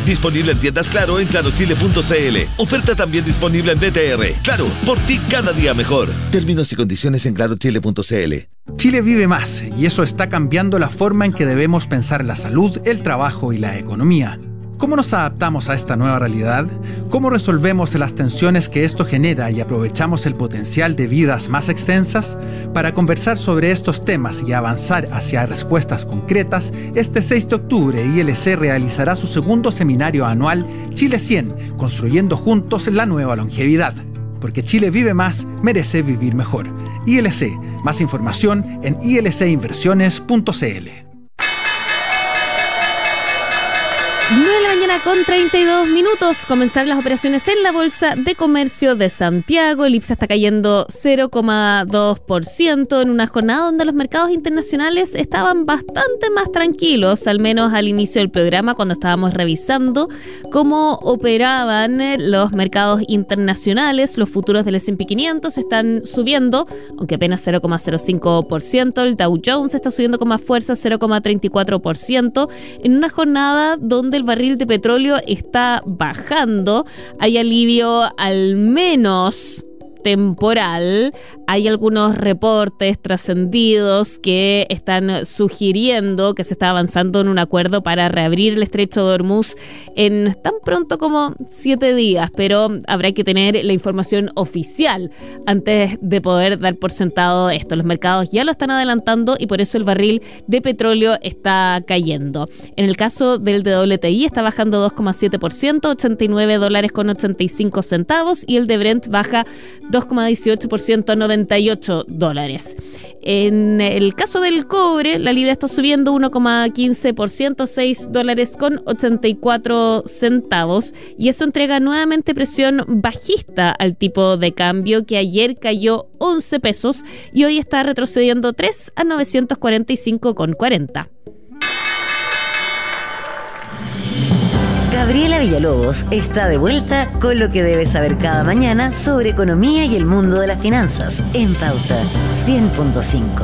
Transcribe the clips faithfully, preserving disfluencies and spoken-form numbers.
Disponible en tiendas Claro en claro chile punto c l. Oferta también disponible en B T R. Claro, por ti cada día mejor. Términos y condiciones en claro chile punto c l. Chile vive más, y eso está cambiando la forma en que debemos pensar la salud, el trabajo y la economía. ¿Cómo nos adaptamos a esta nueva realidad? ¿Cómo resolvemos las tensiones que esto genera y aprovechamos el potencial de vidas más extensas? Para conversar sobre estos temas y avanzar hacia respuestas concretas, este seis de octubre I L C realizará su segundo seminario anual Chile cien, construyendo juntos la nueva longevidad. Porque Chile vive más, merece vivir mejor. I L C, más información en i l c inversiones punto c l. nueve de la mañana con treinta y dos minutos. Comenzar las operaciones en la Bolsa de Comercio de Santiago. El IPSA está cayendo cero coma dos por ciento en una jornada donde los mercados internacionales estaban bastante más tranquilos, al menos al inicio del programa, cuando estábamos revisando cómo operaban los mercados internacionales. Los futuros del ese and pe quinientos están subiendo, aunque apenas cero coma cero cinco por ciento. El Dow Jones está subiendo con más fuerza, cero coma treinta y cuatro por ciento, en una jornada donde el barril de petróleo está bajando. Hay alivio, al menos temporal. Hay algunos reportes trascendidos que están sugiriendo que se está avanzando en un acuerdo para reabrir el estrecho de Hormuz en tan pronto como siete días, pero habrá que tener la información oficial antes de poder dar por sentado esto. Los mercados ya lo están adelantando y por eso el barril de petróleo está cayendo. En el caso del de doble te i está bajando dos coma siete por ciento, ochenta y nueve dólares con ochenta y cinco centavos, y el de Brent baja dos coma dieciocho por ciento, noventa y ocho dólares. En el caso del cobre, la libra está subiendo uno coma quince por ciento, seis dólares con ochenta y cuatro centavos, y eso entrega nuevamente presión bajista al tipo de cambio, que ayer cayó once pesos y hoy está retrocediendo tres a novecientos cuarenta y cinco con cuarenta. Gabriela Villalobos está de vuelta con lo que debes saber cada mañana sobre economía y el mundo de las finanzas en Pauta cien punto cinco.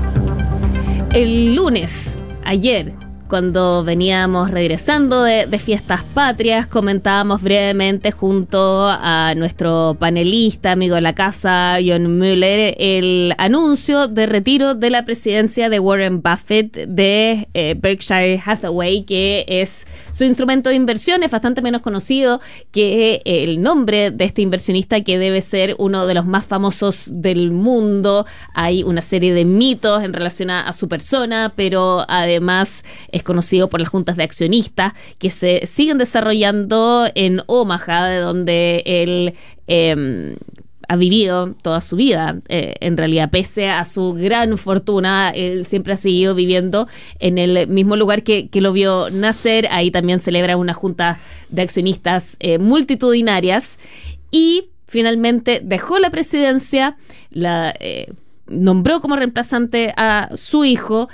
El lunes, ayer, cuando veníamos regresando de, de fiestas patrias, comentábamos brevemente junto a nuestro panelista, amigo de la casa, John Mueller, el anuncio de retiro de la presidencia de Warren Buffett de eh, Berkshire Hathaway, que es su instrumento de inversión. Es bastante menos conocido que el nombre de este inversionista, que debe ser uno de los más famosos del mundo. Hay una serie de mitos en relación a, a su persona, pero además es conocido por las juntas de accionistas que se siguen desarrollando en Omaha, de donde él eh, ha vivido toda su vida. Eh, en realidad, pese a su gran fortuna, él siempre ha seguido viviendo en el mismo lugar que, que lo vio nacer. Ahí también celebra una junta de accionistas eh, multitudinarias, y finalmente dejó la presidencia, la eh, nombró como reemplazante a su hijo.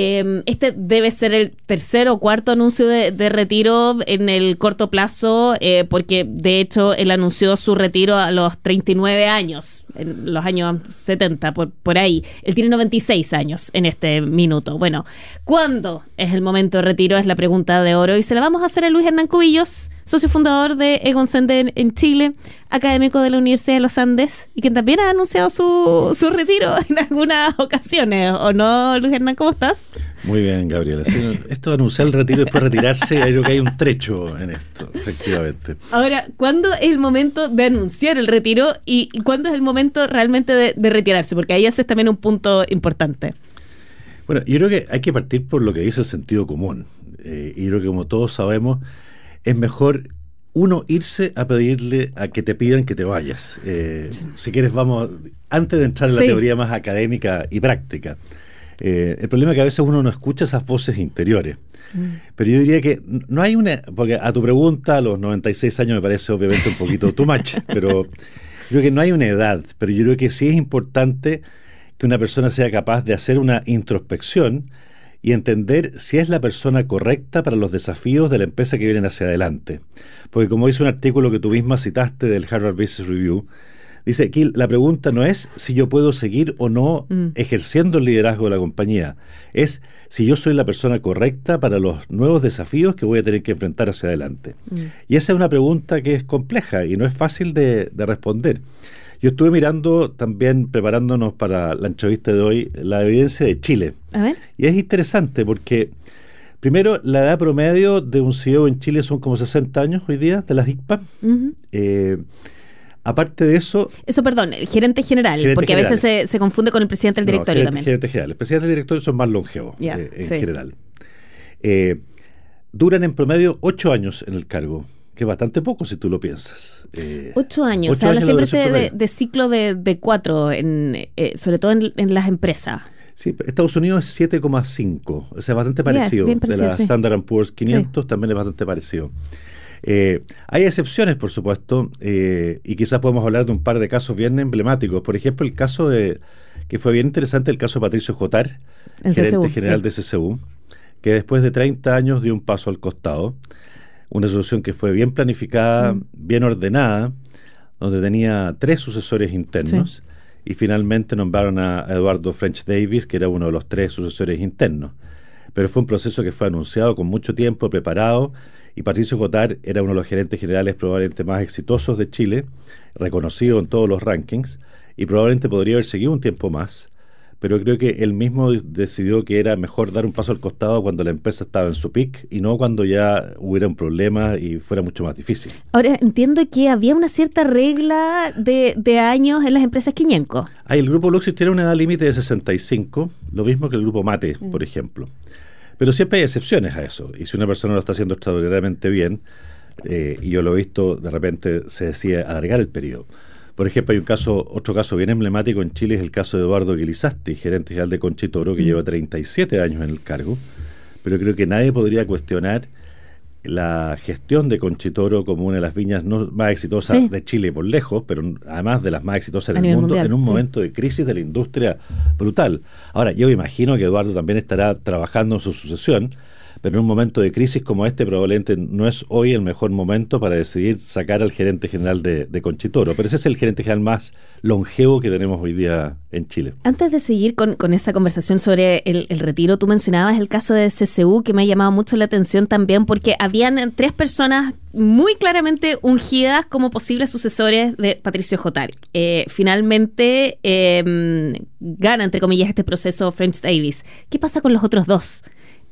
Este debe ser el tercer o cuarto anuncio de, de retiro en el corto plazo, eh, porque de hecho él anunció su retiro a los treinta y nueve años, en los años setenta, por, por ahí. Él tiene noventa y seis años en este minuto. Bueno, ¿cuándo es el momento de retiro? Es la pregunta de oro, y se la vamos a hacer a Luis Hernán Cubillos, socio fundador de Egon Zehnder en Chile, académico de la Universidad de los Andes, y quien también ha anunciado su, su retiro en algunas ocasiones, ¿o no, Luis Hernán? ¿Cómo estás? Muy bien, Gabriela. Sí, esto de anunciar el retiro y después retirarse, creo que hay un trecho en esto, efectivamente. Ahora, ¿cuándo es el momento de anunciar el retiro y cuándo es el momento realmente de, de retirarse? Porque ahí haces también un punto importante. Bueno, yo creo que hay que partir por lo que dice el sentido común. Eh, y creo que, como todos sabemos, es mejor uno irse a pedirle a que te pidan que te vayas. Eh, si quieres, vamos, antes de entrar en la sí. teoría más académica y práctica. Eh, el problema es que a veces uno no escucha esas voces interiores. Mm. Pero yo diría que no hay una... Porque a tu pregunta, a los noventa y seis años me parece obviamente un poquito too much, pero creo que no hay una edad. Pero yo creo que sí es importante que una persona sea capaz de hacer una introspección y entender si es la persona correcta para los desafíos de la empresa que vienen hacia adelante. Porque, como dice un artículo que tú misma citaste del Harvard Business Review, Dice aquí, la pregunta no es si yo puedo seguir o no mm. ejerciendo el liderazgo de la compañía, es si yo soy la persona correcta para los nuevos desafíos que voy a tener que enfrentar hacia adelante. Mm. Y esa es una pregunta que es compleja y no es fácil de, de responder. Yo estuve mirando también, preparándonos para la entrevista de hoy, la evidencia de Chile. A ver. Y es interesante porque, primero, la edad promedio de un C E O en Chile son como sesenta años hoy día, de las I C P A. Uh-huh. Eh, aparte de eso... Eso, perdón, el gerente general, gerente porque general. A veces se, se confunde con el presidente del directorio no, gerente, también. Gerente general. El presidente del directorio son más longevos yeah, eh, en sí. general. Eh, duran en promedio ocho años en el cargo, que es bastante poco si tú lo piensas. Eh, ocho años, ocho se habla siempre de, de, de ciclo de, de cuatro, en, eh, sobre todo en, en las empresas. Sí, Estados Unidos es siete coma cinco, o sea, bastante parecido. Yeah, parecido de la sí. Standard and Poor's quinientos sí. también es bastante parecido. Eh, hay excepciones, por supuesto, eh, y quizás podemos hablar de un par de casos bien emblemáticos. Por ejemplo, el caso de, que fue bien interesante, el caso de Patricio Jotar, el gerente C C U, general sí. de C C U, que después de treinta años dio un paso al costado. Una solución que fue bien planificada, mm. bien ordenada, donde tenía tres sucesores internos, sí. y finalmente nombraron a Eduardo French Davis, que era uno de los tres sucesores internos. Pero fue un proceso que fue anunciado con mucho tiempo, preparado, y Patricio Jotar era uno de los gerentes generales probablemente más exitosos de Chile, reconocido en todos los rankings, y probablemente podría haber seguido un tiempo más, pero creo que él mismo decidió que era mejor dar un paso al costado cuando la empresa estaba en su peak y no cuando ya hubiera un problema y fuera mucho más difícil. Ahora, entiendo que había una cierta regla de, de años en las empresas Quiñenco. Ah, el grupo Luxis tiene una edad límite de sesenta y cinco, lo mismo que el grupo Mate, mm. por ejemplo. Pero siempre hay excepciones a eso, y si una persona lo está haciendo extraordinariamente bien, eh, y yo lo he visto, de repente se decide alargar el periodo. Por ejemplo, hay un caso, otro caso bien emblemático en Chile, es el caso de Eduardo Guilizasti, gerente general de Conchitoro, que mm. lleva treinta y siete años en el cargo, pero creo que nadie podría cuestionar la gestión de Conchitoro como una de las viñas no más exitosas sí. de Chile por lejos, pero además de las más exitosas en el mundo, mundial, en un sí. momento de crisis de la industria brutal. Ahora, yo imagino que Eduardo también estará trabajando en su sucesión, pero en un momento de crisis como este probablemente no es hoy el mejor momento para decidir sacar al gerente general de, de Conchitoro, pero ese es el gerente general más longevo que tenemos hoy día en Chile. Antes de seguir con, con esa conversación sobre el, el retiro, tú mencionabas el caso de C C U, que me ha llamado mucho la atención también, porque habían tres personas muy claramente ungidas como posibles sucesores de Patricio Jotar. Eh, finalmente eh, gana, entre comillas, este proceso French Davis. ¿Qué pasa con los otros dos?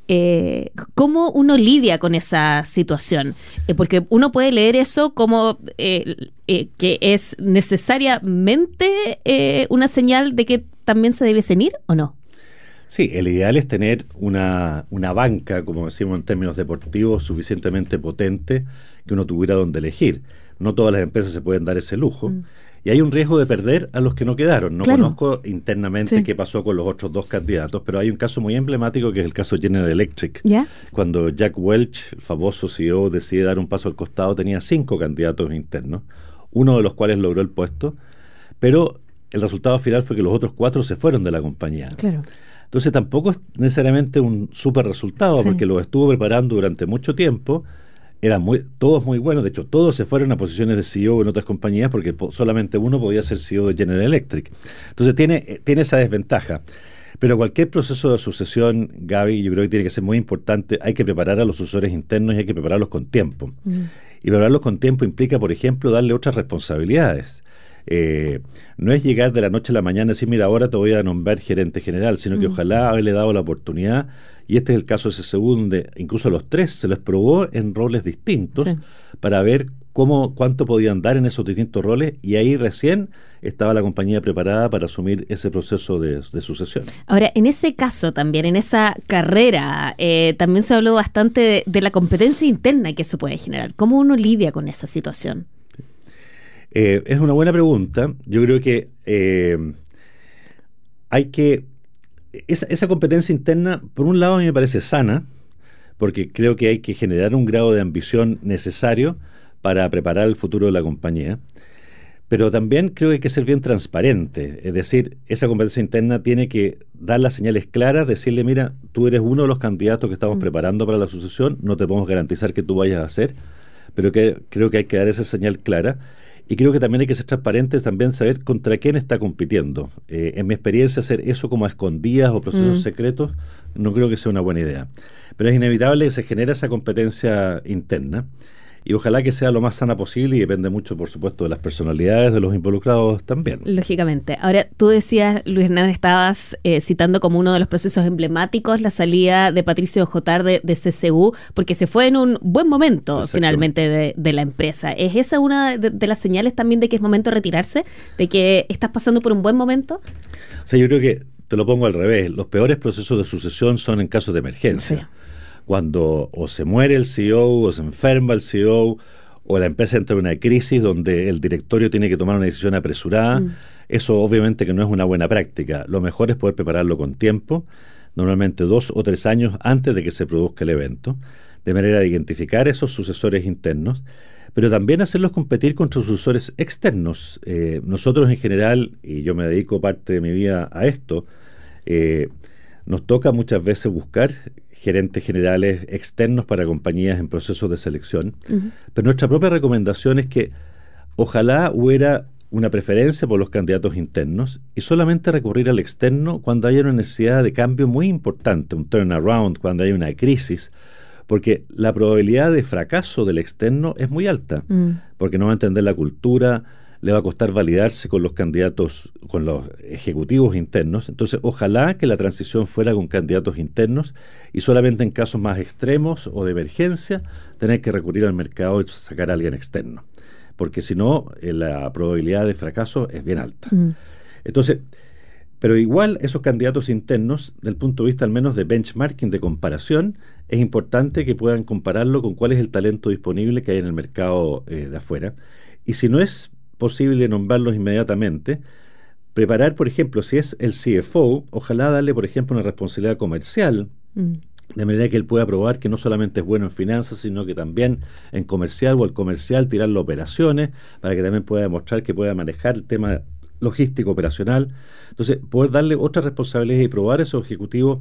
Eh, ¿Cómo uno lidia con esa situación? Eh, porque uno puede leer eso como eh, eh, que es necesariamente eh, una señal de que también se debiesen ir, ¿o no? Sí, el ideal es tener una, una banca, como decimos en términos deportivos, suficientemente potente que uno tuviera donde elegir. No todas las empresas se pueden dar ese lujo. Mm. Y hay un riesgo de perder a los que no quedaron. No claro. conozco internamente sí. qué pasó con los otros dos candidatos, pero hay un caso muy emblemático que es el caso General Electric. ¿Ya? Cuando Jack Welch, el famoso C E O, decide dar un paso al costado, tenía cinco candidatos internos, uno de los cuales logró el puesto, pero el resultado final fue que los otros cuatro se fueron de la compañía. Claro. Entonces tampoco es necesariamente un súper resultado, sí. porque lo estuvo preparando durante mucho tiempo. Eran muy, todos muy buenos, de hecho todos se fueron a posiciones de C E O en otras compañías porque po- solamente uno podía ser C E O de General Electric. Entonces tiene, tiene esa desventaja. Pero cualquier proceso de sucesión, Gaby, yo creo que tiene que ser muy importante. Hay que preparar a los sucesores internos y hay que prepararlos con tiempo. Mm. Y prepararlos con tiempo implica, por ejemplo, darle otras responsabilidades. Eh, no es llegar de la noche a la mañana y decir, mira, ahora te voy a nombrar gerente general, sino que mm. ojalá haberle dado la oportunidad. Y este es el caso de C C U, donde incluso a los tres se les probó en roles distintos sí. para ver cómo, cuánto podían dar en esos distintos roles, y ahí recién estaba la compañía preparada para asumir ese proceso de, de sucesión. Ahora, en ese caso también, en esa carrera, eh, también se habló bastante de, de la competencia interna que eso puede generar. ¿Cómo uno lidia con esa situación? Eh, es una buena pregunta. Yo creo que eh, hay que... Esa, esa competencia interna, por un lado, a mí me parece sana, porque creo que hay que generar un grado de ambición necesario para preparar el futuro de la compañía, pero también creo que hay que ser bien transparente, es decir, esa competencia interna tiene que dar las señales claras, decirle, mira, tú eres uno de los candidatos que estamos mm. preparando para la sucesión, no te podemos garantizar que tú vayas a hacer, pero que creo que hay que dar esa señal clara, Y creo que también hay que ser transparente, también saber contra quién está compitiendo. Eh, en mi experiencia, hacer eso como a escondidas o procesos mm. secretos, no creo que sea una buena idea. Pero es inevitable que se genere esa competencia interna. Y ojalá que sea lo más sana posible y depende mucho, por supuesto, de las personalidades de los involucrados también. Lógicamente. Ahora, tú decías, Luis Hernández, estabas eh, citando como uno de los procesos emblemáticos la salida de Patricio Jotar de, de C C U, porque se fue en un buen momento finalmente de, de la empresa. ¿Es esa una de, de las señales también de que es momento de retirarse? ¿De que estás pasando por un buen momento? O sea, yo creo que, te lo pongo al revés, los peores procesos de sucesión son en casos de emergencia. Sí. Cuando o se muere el C E O, o se enferma el C E O, o la empresa entra en una crisis donde el directorio tiene que tomar una decisión apresurada, mm. eso obviamente que no es una buena práctica. Lo mejor es poder prepararlo con tiempo, normalmente dos o tres años antes de que se produzca el evento, de manera de identificar esos sucesores internos, pero también hacerlos competir contra sucesores externos. Eh, nosotros en general, y yo me dedico parte de mi vida a esto, eh, nos toca muchas veces buscar gerentes generales externos para compañías en procesos de selección, uh-huh. pero nuestra propia recomendación es que ojalá hubiera una preferencia por los candidatos internos y solamente recurrir al externo cuando haya una necesidad de cambio muy importante, un turnaround, cuando hay una crisis, porque la probabilidad de fracaso del externo es muy alta, uh-huh. porque no va a entender la cultura, le va a costar validarse con los candidatos, con los ejecutivos internos. Entonces, ojalá que la transición fuera con candidatos internos y solamente en casos más extremos o de emergencia tener que recurrir al mercado y sacar a alguien externo. Porque si no, la probabilidad de fracaso es bien alta. Mm. Entonces, pero igual esos candidatos internos, del punto de vista al menos de benchmarking, de comparación, es importante que puedan compararlo con cuál es el talento disponible que hay en el mercado eh, de afuera. Y si no es posible nombrarlos inmediatamente, preparar, por ejemplo, si es el C F O, ojalá darle, por ejemplo, una responsabilidad comercial, mm. de manera que él pueda probar que no solamente es bueno en finanzas, sino que también en comercial o al comercial tirar las operaciones, para que también pueda demostrar que pueda manejar el tema logístico operacional. Entonces, poder darle otras responsabilidades y probar a esos ejecutivos,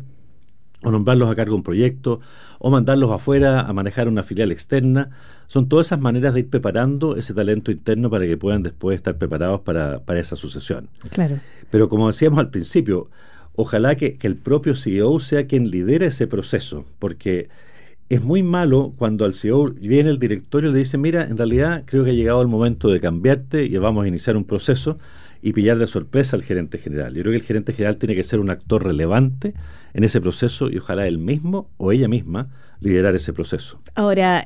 o nombrarlos a cargo de un proyecto, o mandarlos afuera a manejar una filial externa. Son todas esas maneras de ir preparando ese talento interno para que puedan después estar preparados para, para esa sucesión. Claro. Pero como decíamos al principio, ojalá que, que el propio C E O sea quien lidera ese proceso, porque es muy malo cuando al C E O viene el directorio y le dice, mira, en realidad creo que ha llegado el momento de cambiarte y vamos a iniciar un proceso, y pillar de sorpresa al gerente general. Yo creo que el gerente general tiene que ser un actor relevante en ese proceso y ojalá él mismo o ella misma liderar ese proceso. Ahora,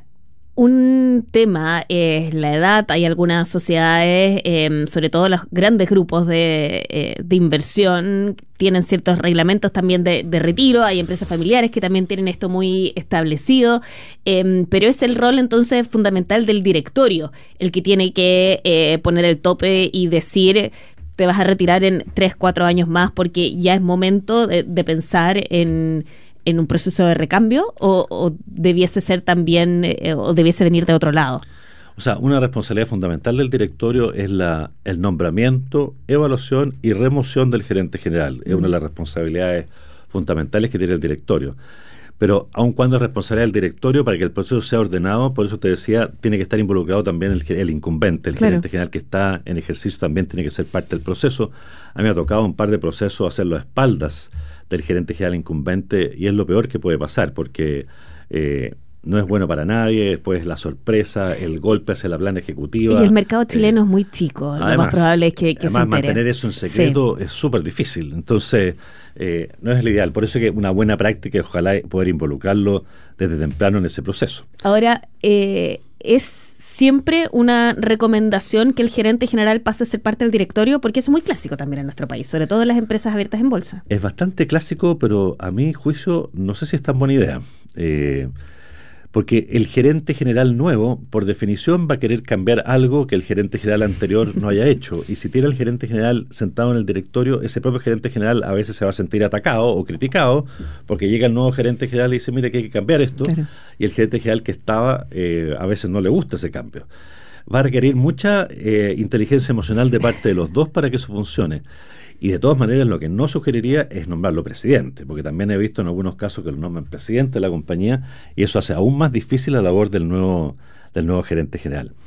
un tema es la edad. Hay algunas sociedades, eh, sobre todo los grandes grupos de, eh, de inversión, tienen ciertos reglamentos también de, de retiro. Hay empresas familiares que también tienen esto muy establecido, eh, pero es el rol entonces fundamental del directorio, el que tiene que eh, poner el tope y decir, te vas a retirar en tres, cuatro años más porque ya es momento de, de pensar en... en un proceso de recambio, o, o debiese ser también, eh, o debiese venir de otro lado? O sea, una responsabilidad fundamental del directorio es la el nombramiento, evaluación y remoción del gerente general. Mm. Es una de las responsabilidades fundamentales que tiene el directorio. Pero aun cuando es responsabilidad del directorio, para que el proceso sea ordenado, por eso te decía, tiene que estar involucrado también el, el incumbente, el claro. gerente general que está en ejercicio también tiene que ser parte del proceso. A mí me ha tocado un par de procesos hacerlo a espaldas del gerente general incumbente, y es lo peor que puede pasar, porque eh, no es bueno para nadie. Después la sorpresa, el golpe hacia la plana ejecutiva. Y el mercado chileno eh, es muy chico, además, lo más probable es que, que además se entere. Mantener eso en secreto sí. es súper difícil, entonces eh, no es el ideal. Por eso es que una buena práctica es ojalá poder involucrarlo desde temprano en ese proceso. Ahora, eh, es siempre una recomendación que el gerente general pase a ser parte del directorio, porque eso es muy clásico también en nuestro país, sobre todo en las empresas abiertas en bolsa. Es bastante clásico, pero a mi juicio no sé si es tan buena idea. Eh, porque el gerente general nuevo, por definición, va a querer cambiar algo que el gerente general anterior no haya hecho. Y si tiene el gerente general sentado en el directorio, ese propio gerente general a veces se va a sentir atacado o criticado, porque llega el nuevo gerente general y dice, mire que hay que cambiar esto. Claro. Y el gerente general que estaba, eh, a veces no le gusta ese cambio. Va a requerir mucha eh, inteligencia emocional de parte de los dos para que eso funcione. Y de todas maneras, lo que no sugeriría es nombrarlo presidente, porque también he visto en algunos casos que lo nombran presidente de la compañía, y eso hace aún más difícil la labor del nuevo, del nuevo gerente general.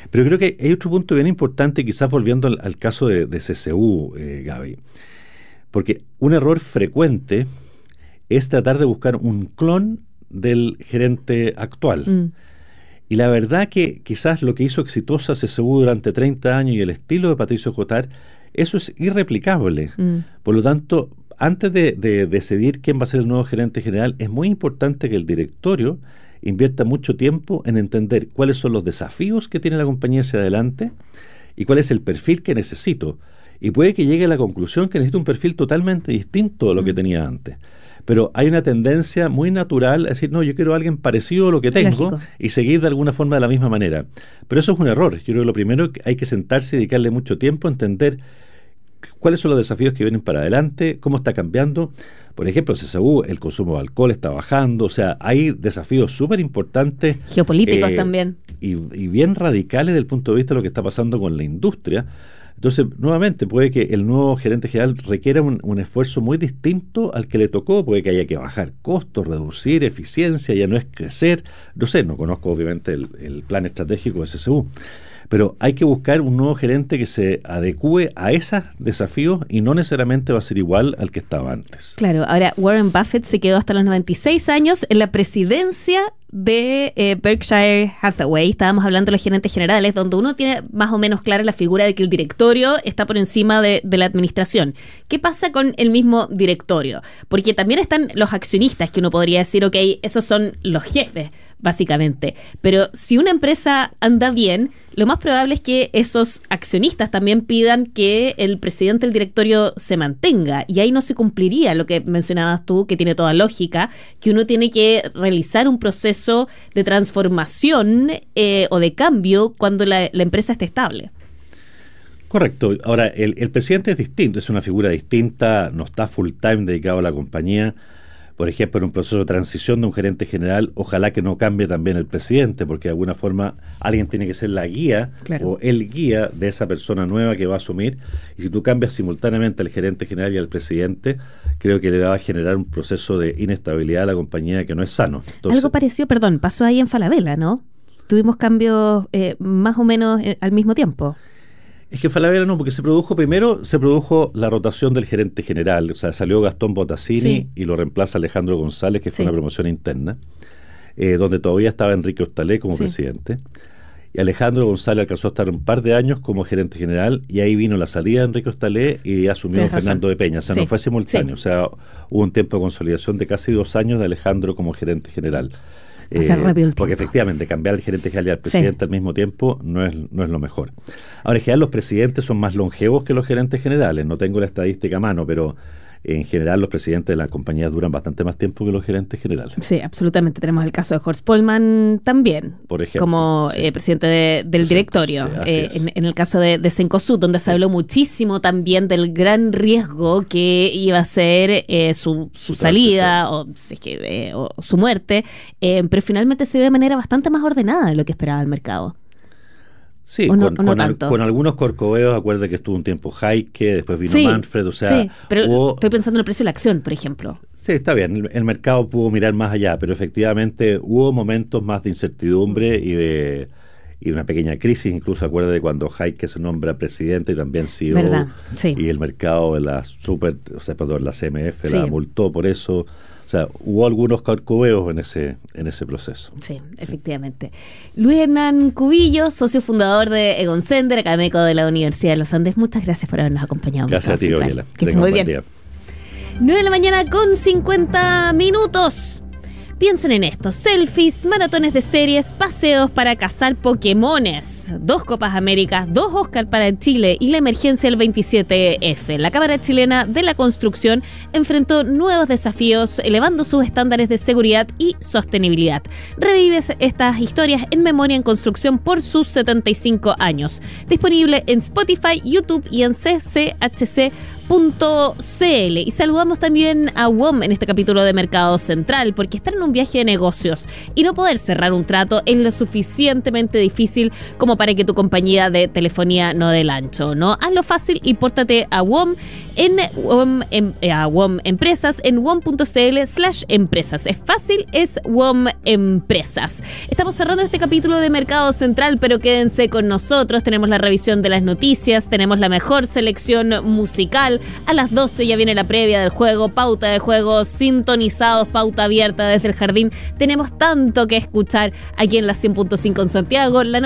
Pero creo que hay otro punto bien importante, quizás volviendo al, al caso de, de C C U, eh, Gaby. Porque un error frecuente es tratar de buscar un clon del gerente actual. Mm. Y la verdad que quizás lo que hizo exitosa C C U durante treinta años y el estilo de Patricio Cotard, eso es irreplicable. Mm. Por lo tanto, antes de, de decidir quién va a ser el nuevo gerente general, es muy importante que el directorio invierta mucho tiempo en entender cuáles son los desafíos que tiene la compañía hacia adelante y cuál es el perfil que necesito. Y puede que llegue a la conclusión que necesito un perfil totalmente distinto a lo mm. que tenía antes. Pero hay una tendencia muy natural a decir, no, yo quiero a alguien parecido a lo que tengo. Lógico. Y seguir de alguna forma de la misma manera. Pero eso es un error. Yo creo que lo primero que hay que sentarse y dedicarle mucho tiempo a entender cuáles son los desafíos que vienen para adelante, cómo está cambiando. Por ejemplo, en C C U el consumo de alcohol está bajando, o sea, hay desafíos súper importantes. Geopolíticos eh, también. Y, y bien radicales desde el punto de vista de lo que está pasando con la industria. Entonces, nuevamente, puede que el nuevo gerente general requiera un, un esfuerzo muy distinto al que le tocó, puede que haya que bajar costos, reducir eficiencia, ya no es crecer, no sé, no conozco obviamente el, el plan estratégico de C C U, pero hay que buscar un nuevo gerente que se adecúe a esos desafíos y no necesariamente va a ser igual al que estaba antes. Claro, ahora Warren Buffett se quedó hasta los noventa y seis años en la presidencia de eh, Berkshire Hathaway. Estábamos hablando de los gerentes generales, donde uno tiene más o menos clara la figura de que el directorio está por encima de, de la administración. ¿Qué pasa con el mismo directorio? Porque también están los accionistas, que uno podría decir, ok, esos son los jefes, básicamente. Pero si una empresa anda bien, lo más probable es que esos accionistas también pidan que el presidente del directorio se mantenga, y ahí no se cumpliría lo que mencionabas tú, que tiene toda lógica, que uno tiene que realizar un proceso de transformación eh, o de cambio cuando la, la empresa esté estable. Correcto. Ahora, el, el presidente es distinto, es una figura distinta, no está full time dedicado a la compañía. Por ejemplo, en un proceso de transición de un gerente general, ojalá que no cambie también el presidente, porque de alguna forma alguien tiene que ser la guía, claro, o el guía de esa persona nueva que va a asumir. Y si tú cambias simultáneamente al gerente general y al presidente, creo que le va a generar un proceso de inestabilidad a la compañía que no es sano. Entonces, algo parecido, perdón, pasó ahí en Falabella, ¿no? Tuvimos cambios eh, más o menos eh, al mismo tiempo. Es que Falabella no, porque se produjo primero, se produjo la rotación del gerente general, o sea, salió Gastón Bottazzini, sí, y lo reemplaza Alejandro González, que fue, sí, una promoción interna, eh, donde todavía estaba Enrique Hostalé como, sí, presidente, y Alejandro González alcanzó a estar un par de años como gerente general, y ahí vino la salida de Enrique Hostalé y asumió Tienes Fernando razón. de Peña, o sea, sí, no fue simultáneo, sí, o sea, hubo un tiempo de consolidación de casi dos años de Alejandro como gerente general. Eh, porque efectivamente cambiar al gerente general y al presidente, sí, al mismo tiempo no es, no es lo mejor. Ahora, en general los presidentes son más longevos que los gerentes generales, no tengo la estadística a mano, pero en general los presidentes de las compañías duran bastante más tiempo que los gerentes generales. Sí, absolutamente. Tenemos el caso de Horst Polman también, por ejemplo, como sí, eh, presidente de, del directorio. Sí, eh, en, en el caso de, de Cencosud, donde se, sí, habló muchísimo también del gran riesgo que iba a ser eh, su, su, su salida, o, si es que, eh, o su muerte, eh, pero finalmente se dio de manera bastante más ordenada de lo que esperaba el mercado. Sí, con, no, no con, al, con algunos corcoveos, acuérdate que estuvo un tiempo Heike, después vino, sí, Manfred, o sea... Sí, pero hubo, estoy pensando en el precio de la acción, por ejemplo. Sí, está bien, el, el mercado pudo mirar más allá, pero efectivamente hubo momentos más de incertidumbre y de, y una pequeña crisis, incluso acuérdate cuando Heike se nombra presidente y también C E O, ¿verdad? Sí. Y el mercado de la super, o sea, perdón, la C M F, sí, la multó por eso. O sea, hubo algunos corcoveos en ese, en ese proceso. Sí, efectivamente. Sí. Luis Hernán Cubillo, socio fundador de Egon Zehnder, académico de la Universidad de los Andes. Muchas gracias por habernos acompañado. Gracias a ti, Gabriela. Que estés muy bien. Día. nueve de la mañana con cincuenta minutos. Piensen en esto: selfies, maratones de series, paseos para cazar Pokémones, dos Copas Américas, dos Oscar para Chile y la emergencia del veintisiete F. La Cámara Chilena de la Construcción enfrentó nuevos desafíos, elevando sus estándares de seguridad y sostenibilidad. Revive estas historias en Memoria en Construcción por sus setenta y cinco años. Disponible en Spotify, YouTube y en c c h c punto c l. Y saludamos también a W O M en este capítulo de Mercado Central, porque estar en un viaje de negocios y no poder cerrar un trato es lo suficientemente difícil como para que tu compañía de telefonía no dé el ancho, ¿no? Hazlo fácil y pórtate a W O M en W O M, en, a W O M Empresas en W O M punto c l slash empresas. Es fácil, es W O M Empresas. Estamos cerrando este capítulo de Mercado Central, pero quédense con nosotros. Tenemos la revisión de las noticias, tenemos la mejor selección musical. A las doce ya viene la previa del juego, pauta de juego, sintonizados, pauta abierta desde el jardín. Tenemos tanto que escuchar aquí en la cien punto cinco en Santiago. La